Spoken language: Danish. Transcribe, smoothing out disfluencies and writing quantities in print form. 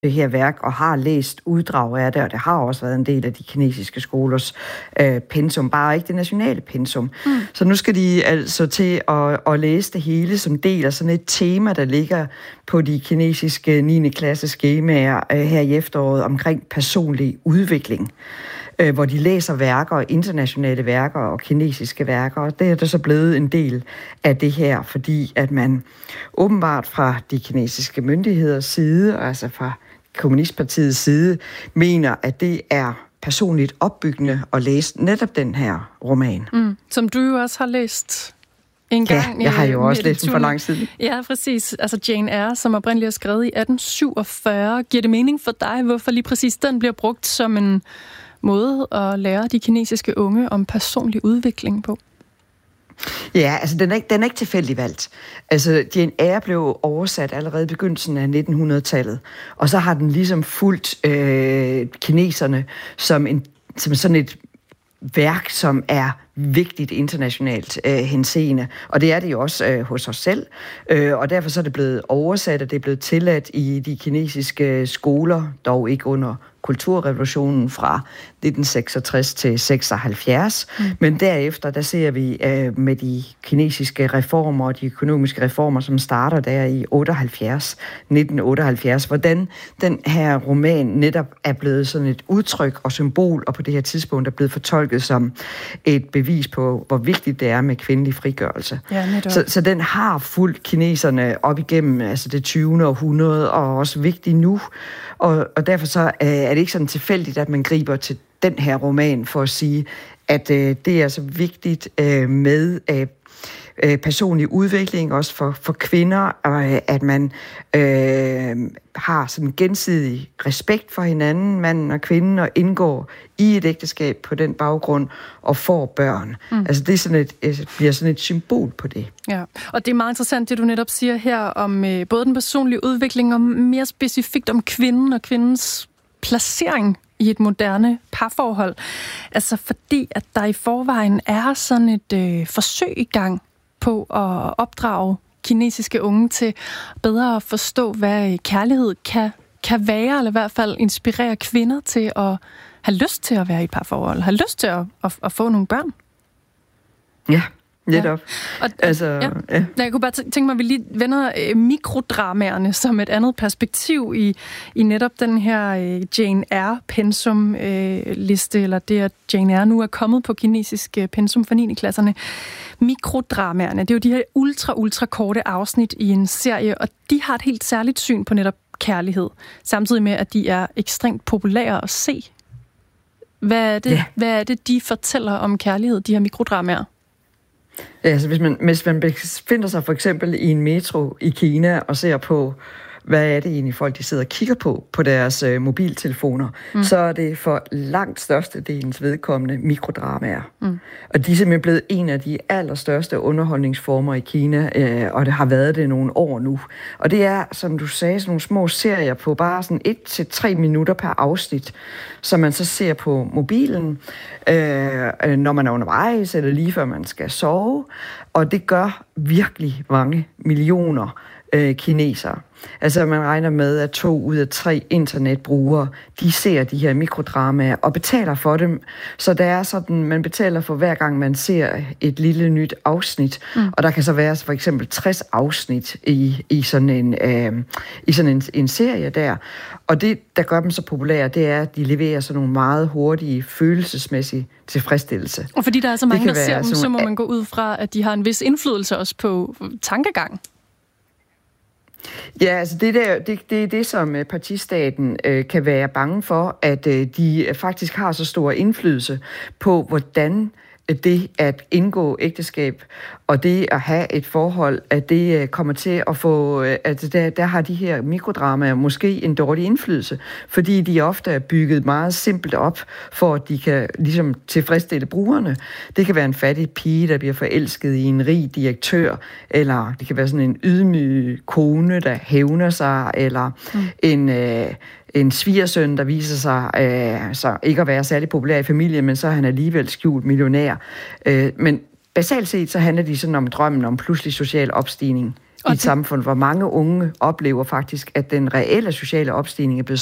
det her værk og har læst uddrag af det, og det har også været en del af de kinesiske skolers pensum, bare ikke det nationale pensum. Så nu skal de altså til at læse det hele som del af sådan et tema, der ligger på de kinesiske 9. klasse skemaer her i efteråret omkring personlig udvikling, hvor de læser værker, internationale værker og kinesiske værker. Og det er der så blevet en del af det her, fordi at man åbenbart fra de kinesiske myndigheders side, altså fra Kommunistpartiets side, mener, at det er personligt opbyggende at læse netop den her roman. Som du jo også har læst en gang. Ja, jeg har jo også læst den for lang tid. Ja, præcis. Altså Jane Eyre, som oprindeligt er skrevet i 1847. Giver det mening for dig, hvorfor lige præcis den bliver brugt som en måde at lære de kinesiske unge om personlig udvikling på? Ja, altså den er ikke tilfældig valgt. Altså Jane Eyre blev oversat allerede i begyndelsen af 1900-tallet, og så har den ligesom fulgt kineserne som sådan et værk, som er vigtigt internationalt henseende. Og det er det jo også hos os selv. Og derfor så er det blevet oversat, og det er blevet tilladt i de kinesiske skoler, dog ikke under kulturrevolutionen fra 1966 til 76. Men derefter, der ser vi med de kinesiske reformer og de økonomiske reformer, som starter der i 1978, hvordan den her roman netop er blevet sådan et udtryk og symbol, og på det her tidspunkt er blevet fortolket som et bevis på, hvor vigtigt det er med kvindelig frigørelse. Ja, så den har fulgt kineserne op igennem altså det 20. århundrede, og også vigtig nu. Og derfor så er det ikke sådan tilfældigt, at man griber til den her roman for at sige, at det er så vigtigt med personlig udvikling, også for kvinder, og at man har sådan gensidig respekt for hinanden, manden og kvinden, og indgår i et ægteskab på den baggrund og får børn. Altså det er sådan bliver sådan et symbol på det. Ja, og det er meget interessant, det du netop siger her om både den personlige udvikling og mere specifikt om kvinden og kvindens placering i et moderne parforhold. Altså fordi, at der i forvejen er sådan et forsøg i gang på at opdrage kinesiske unge til bedre at forstå, hvad kærlighed kan være, eller i hvert fald inspirere kvinder til at have lyst til at være i et parforhold, have lyst til at få nogle børn. Ja, netop. Ja. Jeg kunne bare tænke mig, at vi lige vender mikrodramaerne som et andet perspektiv i netop den her Jane Eyre-pensum liste, eller det, at Jane Eyre nu er kommet på kinesisk pensum for 9. klasserne. Mikrodramaerne, det er jo de her ultra korte afsnit i en serie, og de har et helt særligt syn på netop kærlighed, samtidig med, at de er ekstremt populære at se. Hvad er det, de fortæller om kærlighed, de her mikrodramaer? Ja, altså hvis man befinder sig for eksempel i en metro i Kina og ser på, hvad er det egentlig folk, de sidder og kigger på deres mobiltelefoner, så er det for langt størstedelens vedkommende mikrodramaer. Og de er simpelthen blevet en af de allerstørste underholdningsformer i Kina, og det har været det nogle år nu. Og det er, som du sagde, sådan nogle små serier på bare sådan 1-3 minutter per afsnit, som man så ser på mobilen, når man er undervejs, eller lige før man skal sove. Og det gør virkelig mange millioner kinesere. Altså man regner med, at 2 ud af 3 internetbrugere, de ser de her mikrodramaer og betaler for dem. Så der er sådan, man betaler for hver gang man ser et lille nyt afsnit. Og der kan så være for eksempel 60 afsnit i sådan en serie der. Og det, der gør dem så populære, det er, at de leverer sådan nogle meget hurtige, følelsesmæssige tilfredsstillelse. Og fordi der er så mange, der ser dem, så må man gå ud fra, at de har en vis indflydelse også på tankegang. Ja, altså det er det, som partistaten kan være bange for, at de faktisk har så stor indflydelse på, hvordan det at indgå ægteskab og det at have et forhold, at det kommer til at få, at der har de her mikrodramaer måske en dårlig indflydelse, fordi de ofte er bygget meget simpelt op, for at de kan ligesom tilfredsstille brugerne. Det kan være en fattig pige, der bliver forelsket i en rig direktør, eller det kan være sådan en ydmyg kone, der hævner sig, eller en svigersøn, der viser sig så ikke at være særlig populær i familien, men så er han alligevel skjult millionær. Men basalt set, så handler de sådan om drømmen om pludselig social opstigning i et samfund, hvor mange unge oplever faktisk, at den reelle sociale opstigning er blevet